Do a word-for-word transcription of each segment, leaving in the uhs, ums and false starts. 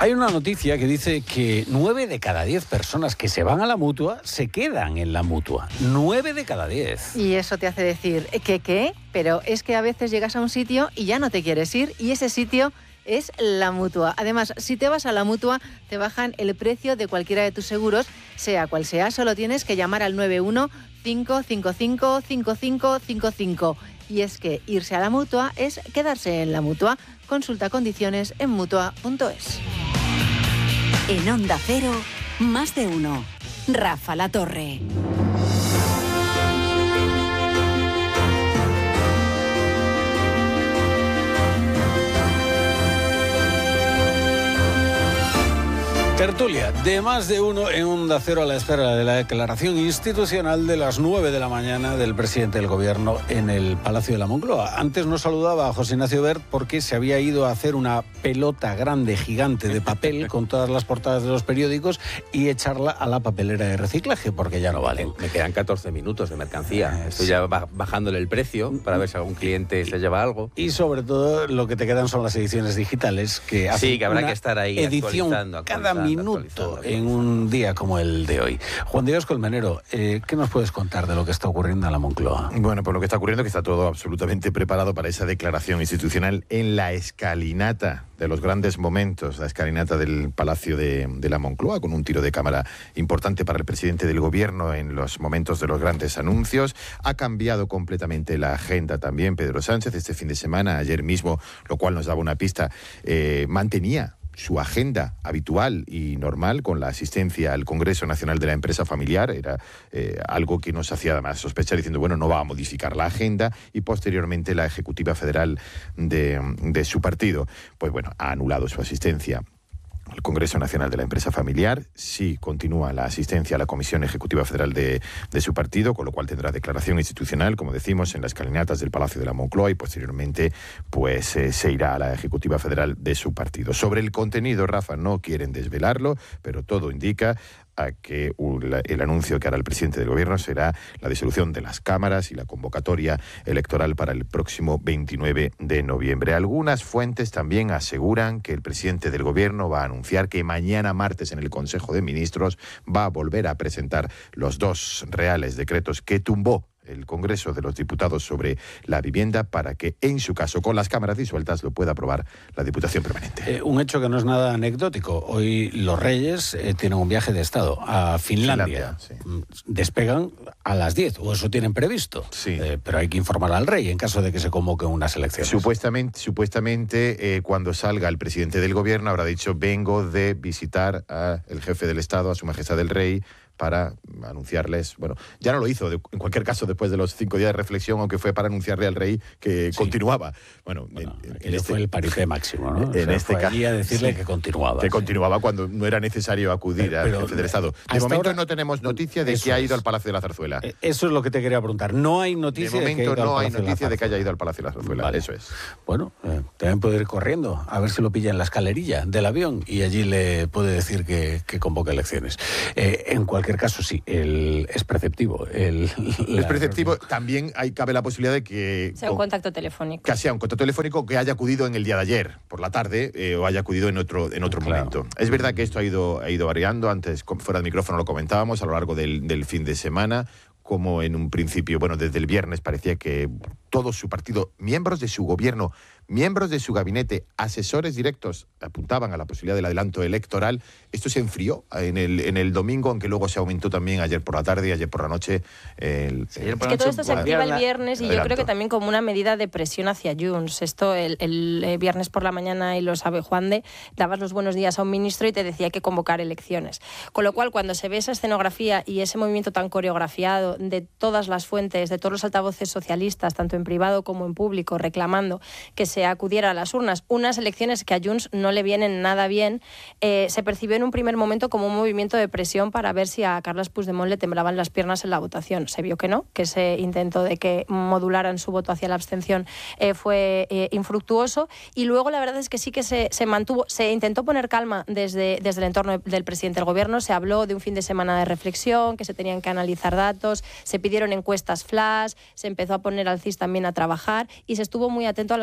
Hay una noticia que dice que nueve de cada diez personas que se van a la Mutua se quedan en la Mutua. nueve de cada diez. Y eso te hace decir, ¿qué qué? Pero es que a veces llegas a un sitio y ya no te quieres ir, y ese sitio es la Mutua. Además, si te vas a la Mutua, te bajan el precio de cualquiera de tus seguros, sea cual sea. Solo tienes que llamar al nueve uno cinco cinco cinco cinco cinco cinco cinco. Y es que irse a la Mutua es quedarse en la Mutua. Consulta condiciones en mutua punto es. En Onda Cero, más de uno. Rafa La Torre. Tertulia de Más de Uno en Onda Cero a la espera de la declaración institucional de las nueve de la mañana del presidente del Gobierno en el Palacio de la Moncloa. Antes nos saludaba a José Ignacio Wert porque se había ido a hacer una pelota grande, gigante de papel con todas las portadas de los periódicos y echarla a la papelera de reciclaje porque ya no valen. Me quedan catorce minutos de mercancía. Estoy ya bajándole el precio para ver si algún cliente se lleva algo. Y sobre todo lo que te quedan son las ediciones digitales que hacen sí, que habrá que estar ahí edición actualizando, actualizando, cada minuto en un día como el de hoy. Juan Dios Colmenero, eh, ¿qué nos puedes contar de lo que está ocurriendo en la Moncloa? Bueno, pues lo que está ocurriendo es que está todo absolutamente preparado para esa declaración institucional en la escalinata de los grandes momentos, la escalinata del Palacio de, de la Moncloa, con un tiro de cámara importante para el presidente del Gobierno en los momentos de los grandes anuncios. Ha cambiado completamente la agenda también Pedro Sánchez este fin de semana. Ayer mismo, lo cual nos daba una pista, eh, mantenía su agenda habitual y normal con la asistencia al Congreso Nacional de la Empresa Familiar. Era eh, algo que nos hacía además sospechar diciendo, bueno, no va a modificar la agenda, y posteriormente la Ejecutiva Federal de, de su partido, pues bueno, ha anulado su asistencia al Congreso Nacional de la Empresa Familiar. Sí continúa la asistencia a la Comisión Ejecutiva Federal de, de su partido, con lo cual tendrá declaración institucional, como decimos, en las escalinatas del Palacio de la Moncloa, y posteriormente pues eh, se irá a la Ejecutiva Federal de su partido. Sobre el contenido, Rafa, no quieren desvelarlo, pero todo indica a que el anuncio que hará el presidente del Gobierno será la disolución de las cámaras y la convocatoria electoral para el próximo veintinueve de noviembre. Algunas fuentes también aseguran que el presidente del Gobierno va a anunciar que mañana martes en el Consejo de Ministros va a volver a presentar los dos reales decretos que tumbó el Congreso de los Diputados sobre la vivienda, para que, en su caso, con las cámaras disueltas, lo pueda aprobar la Diputación Permanente. Eh, un hecho que no es nada anecdótico. Hoy los Reyes eh, tienen un viaje de Estado a Finlandia. Finlandia sí. Despegan a las diez, o eso tienen previsto. Sí. Eh, pero hay que informar al rey en caso de que se convoquen unas elecciones. Supuestamente, supuestamente eh, cuando salga el presidente del Gobierno habrá dicho, vengo de visitar al jefe del Estado, a su majestad el rey, para anunciarles, bueno, ya no lo hizo, de, en cualquier caso, después de los cinco días de reflexión, aunque fue para anunciarle al rey que sí. continuaba. Bueno, bueno en, en este, fue el paripé máximo, ¿no? En o sea, este caso, a decirle sí, que continuaba. Que sí. continuaba cuando no era necesario acudir pero, pero, al jefe del Estado. De momento ahora, no tenemos noticia de que ha ido es. al Palacio de la Zarzuela. Eso es lo que te quería preguntar. No hay noticia de momento de que no hay noticia de que haya ido al Palacio de la Zarzuela. Vale. Eso es. Bueno, eh, también puede ir corriendo, a ver si lo pilla en la escalerilla del avión y allí le puede decir que, que convoca elecciones. Eh, en cualquier caso, sí, el es preceptivo. El, es preceptivo. También hay, cabe la posibilidad de que sea un contacto telefónico. Que sea un contacto telefónico que haya acudido en el día de ayer, por la tarde, eh, o haya acudido en otro, en otro claro. momento. Es verdad que esto ha ido, ha ido variando. Antes, fuera del micrófono, lo comentábamos a lo largo del, del fin de semana, como en un principio, bueno, desde el viernes parecía que todo su partido, miembros de su gobierno, miembros de su gabinete, asesores directos, apuntaban a la posibilidad del adelanto electoral. Esto se enfrió en el, en el domingo, aunque luego se aumentó también ayer por la tarde y ayer por la noche. El, sí, el, es que todo esto se activa el viernes y adelanto. Yo creo que también como una medida de presión hacia Junts. Esto el, el, el viernes por la mañana, y lo sabe Juan de, dabas los buenos días a un ministro y te decía que convocar elecciones. Con lo cual, cuando se ve esa escenografía y ese movimiento tan coreografiado de todas las fuentes, de todos los altavoces socialistas, tanto en privado como en público, reclamando que se acudiera a las urnas, unas elecciones que a Junts no le vienen nada bien, eh, se percibió en un primer momento como un movimiento de presión para ver si a Carles Puigdemont le temblaban las piernas en la votación. Se vio que no, que ese intento de que modularan su voto hacia la abstención eh, fue eh, infructuoso, y luego la verdad es que sí que se, se mantuvo, se intentó poner calma desde, desde el entorno del presidente del Gobierno. Se habló de un fin de semana de reflexión, que se tenían que analizar datos, se pidieron encuestas flash, se empezó a poner al C I S también a trabajar y se estuvo muy atento a las movilizaciones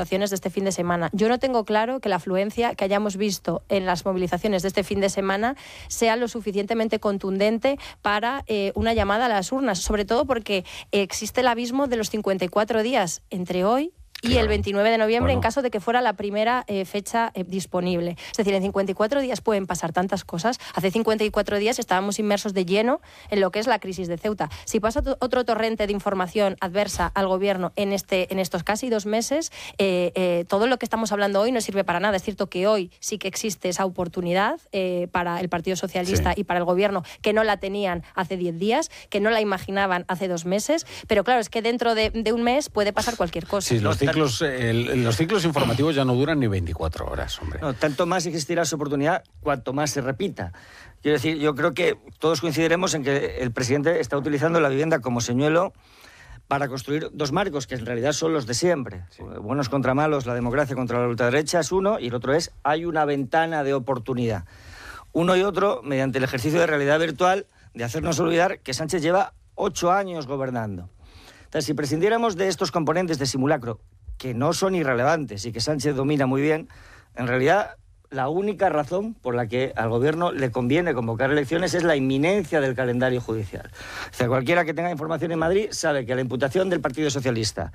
actuaciones de este fin de semana. Yo no tengo claro que la afluencia que hayamos visto en las movilizaciones de este fin de semana sea lo suficientemente contundente para eh, una llamada a las urnas, sobre todo porque existe el abismo de los cincuenta y cuatro días entre hoy y claro. el veintinueve de noviembre, bueno. en caso de que fuera la primera eh, fecha eh, disponible. Es decir, en cincuenta y cuatro días pueden pasar tantas cosas. Hace cincuenta y cuatro días estábamos inmersos de lleno en lo que es la crisis de Ceuta. Si pasa otro torrente de información adversa al gobierno en, este, en estos casi dos meses, eh, eh, todo lo que estamos hablando hoy no sirve para nada. Es cierto que hoy sí que existe esa oportunidad eh, para el Partido Socialista sí. y para el gobierno, que no la tenían hace diez días, que no la imaginaban hace dos meses, pero claro, es que dentro de, de un mes puede pasar cualquier cosa. Sí, los ciclos, el, los ciclos informativos ya no duran ni veinticuatro horas, hombre. No, tanto más existirá esa oportunidad cuanto más se repita. Quiero decir, yo creo que todos coincidiremos en que el presidente está utilizando la vivienda como señuelo para construir dos marcos, que en realidad son los de siempre. Sí. Buenos contra malos, la democracia contra la ultraderecha es uno, y el otro es, hay una ventana de oportunidad. Uno y otro, mediante el ejercicio de realidad virtual, de hacernos olvidar que Sánchez lleva ocho años gobernando. Entonces, si prescindiéramos de estos componentes de simulacro, que no son irrelevantes y que Sánchez domina muy bien, en realidad la única razón por la que al gobierno le conviene convocar elecciones es la inminencia del calendario judicial. O sea, cualquiera que tenga información en Madrid sabe que la imputación del Partido Socialista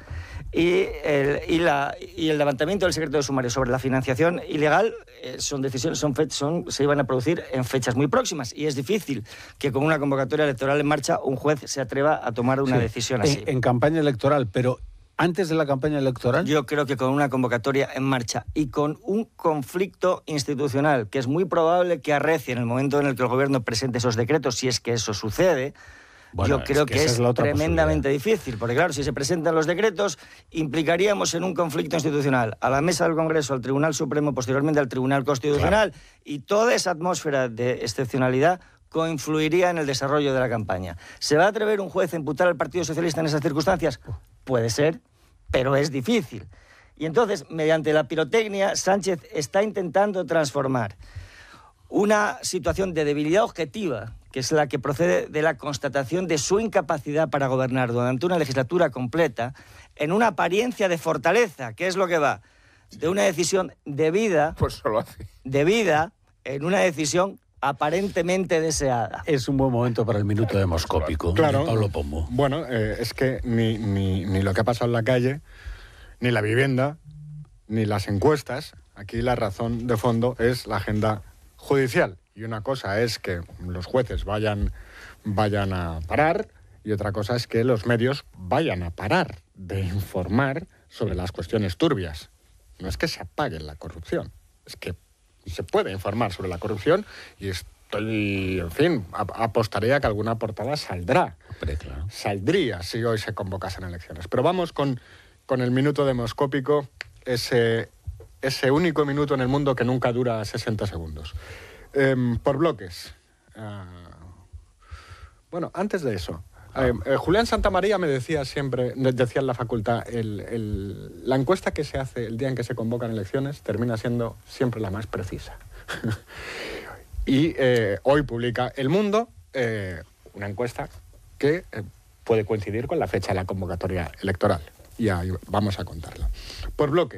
y el, y la, y el levantamiento del secreto de sumario sobre la financiación ilegal eh, son decisiones, son, fe, son se iban a producir en fechas muy próximas, y es difícil que con una convocatoria electoral en marcha un juez se atreva a tomar una sí, decisión así. En, en campaña electoral, pero ¿antes de la campaña electoral? Yo creo que con una convocatoria en marcha y con un conflicto institucional que es muy probable que arrecie en el momento en el que el gobierno presente esos decretos, si es que eso sucede, bueno, yo creo es que, que es, es tremendamente difícil. Porque claro, si se presentan los decretos, implicaríamos en un conflicto institucional a la Mesa del Congreso, al Tribunal Supremo, posteriormente al Tribunal Constitucional, claro. y toda esa atmósfera de excepcionalidad coinfluiría en el desarrollo de la campaña. ¿Se va a atrever un juez a imputar al Partido Socialista en esas circunstancias? Puede ser, pero es difícil. Y entonces, mediante la pirotecnia, Sánchez está intentando transformar una situación de debilidad objetiva, que es la que procede de la constatación de su incapacidad para gobernar durante una legislatura completa, en una apariencia de fortaleza, que es lo que va de una decisión debida, pues solo hace. debida en una decisión aparentemente deseada. Es un buen momento para el minuto demoscópico. Claro. De Pablo Pombo. Bueno, eh, es que ni, ni, ni lo que ha pasado en la calle, ni la vivienda, ni las encuestas, aquí la razón de fondo es la agenda judicial. Y una cosa es que los jueces vayan, vayan a parar, y otra cosa es que los medios vayan a parar de informar sobre las cuestiones turbias. No es que se apague la corrupción, es que se puede informar sobre la corrupción, y estoy, en fin, apostaría a que alguna portada saldrá. Hombre, claro. Saldría si hoy se convocasen elecciones. Pero vamos con, con el minuto demoscópico, ese, ese único minuto en el mundo que nunca dura sesenta segundos. Eh, por bloques. Uh, bueno, antes de eso, eh, eh, Julián Santamaría me decía siempre, decía en la facultad, el, el, la encuesta que se hace el día en que se convocan elecciones termina siendo siempre la más precisa. y eh, hoy publica El Mundo eh, una encuesta que eh, puede coincidir con la fecha de la convocatoria electoral. Y ahí vamos a contarla. Por bloques.